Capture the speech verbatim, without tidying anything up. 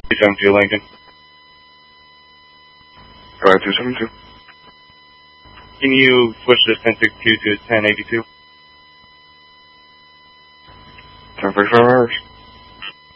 seven two Lincoln. Go ahead, two seven two. Can you switch this ten sixty-two to ten eighty-two? ten forty-five hours.